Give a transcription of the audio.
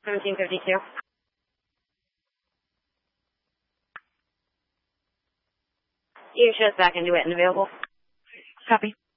1752. You shows back into it and available. Copy.